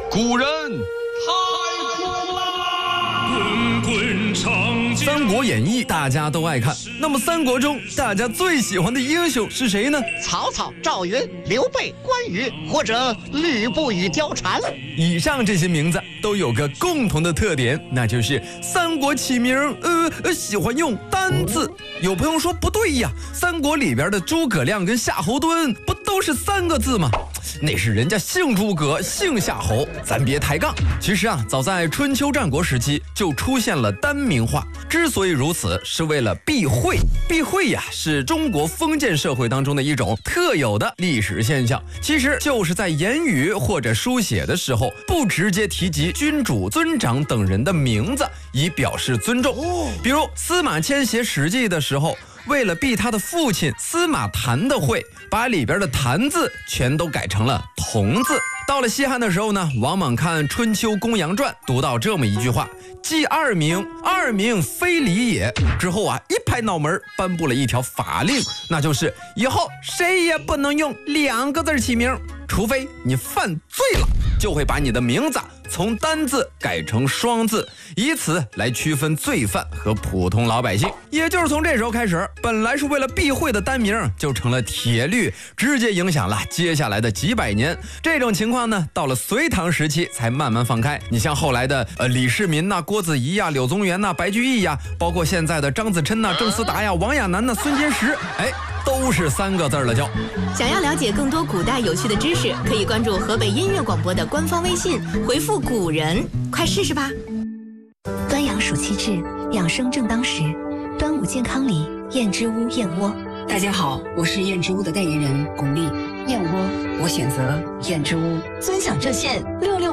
古人太苦啦！滚滚长江。 《三国演义》大家都爱看，那么三国中大家最喜欢的英雄是谁呢？ 曹操、赵云、刘备、关羽，或者吕布与貂蝉。 以上这些名字都有个共同的特点，那就是三国起名喜欢用单字。有朋友说不对呀，三国里边的诸葛亮跟夏侯惇不都是3个字吗？那是人家姓诸葛姓夏侯，咱别抬杠。其实啊，早在春秋战国时期就出现了单名化，之所以如此，是为了避讳。避讳呀，是中国封建社会当中的一种特有的历史现象，其实就是在言语或者书写的时候，不直接提及君主、尊长等人的名字，以表示尊重。比如司马迁写《史记》的时候，为了避他的父亲司马谈的讳，把里边的谈字全都改成了同字。到了西汉的时候呢，王莽看《春秋公羊传》，读到这么一句话：记二名，二名非礼也。之后啊，一拍脑门颁布了一条法令，那就是以后谁也不能用2个字起名，除非你犯罪了，就会把你的名字从单字改成双字，以此来区分罪犯和普通老百姓。也就是从这时候开始，本来是为了避讳的单名就成了铁律，直接影响了接下来的几百年。这种情况呢，到了隋唐时期才慢慢放开。你像后来的李世民呐、郭子仪呀、柳宗元呐、白居易呀，包括现在的张子琛呐、郑思达呀、王亚楠呐、孙坚实，都是3个字了就。 想要了解更多古代有趣的知识，可以关注河北音乐广播的官方微信，回复古人，快试试吧。 端阳暑期至，养生正当时。端午健康礼，燕之屋燕窝。 大家好，我是燕之屋的代言人巩俐。燕窝，我选择燕之屋。 尊享热线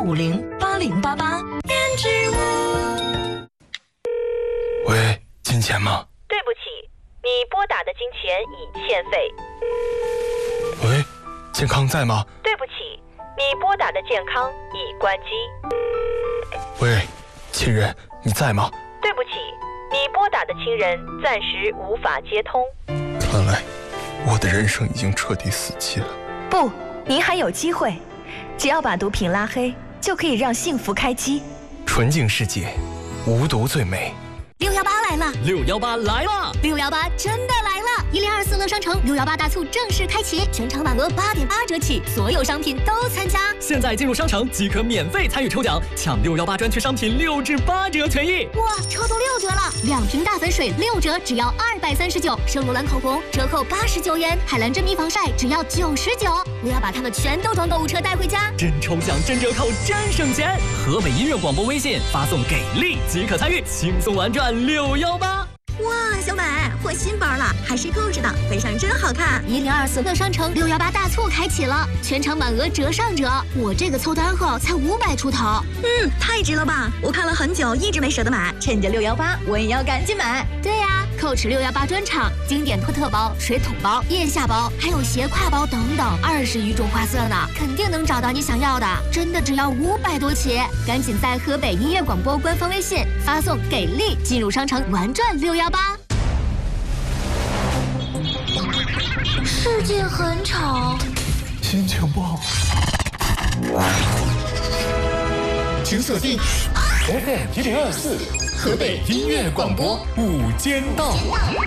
66508088。燕之屋。 喂，金钱吗？ 对不起，你拨打的金钱已欠费。 喂，健康在吗？ 对不起，你拨打的健康已关机。 喂，亲人，你在吗？ 对不起，你拨打的亲人暂时无法接通。 看来我的人生已经彻底死期了。 不，您还有机会，只要把毒品拉黑，就可以让幸福开机。 纯净世界，无毒最美。 618来了 ，618来了 ，618真的来了！1024乐商城618大促正式开启，全场满额8.8折起，所有商品都参加。 现在进入商城即可免费参与抽奖，抢618专区商品6至8折权益。 哇，抽到6折了！2瓶大粉水6折，只要239；圣罗兰口红折扣89元，海蓝珍妮防晒只要99。我要把它们全都装购物车带回家。 真抽奖，真折扣，真省钱！河北音乐广播微信发送给力即可参与，轻松玩转618。 哇，小美换新包了，还是购置的，背上真好看。1024乐商城618大促开启了，全场满额折上折。我这个凑单后才500出头， 太值了吧！我看了很久，一直没舍得买，趁着618，我也要赶紧买。 对呀，Coach 618专场，经典托特包、水桶包、腋下包，还有斜挎包等等，20余种花色呢，肯定能找到你想要的。真的只要500多起，赶紧在河北音乐广播官方微信发送给力，进入商城玩转618。 世界很吵， 心情不好。 请锁定 FM 1024河北音乐广播午间到。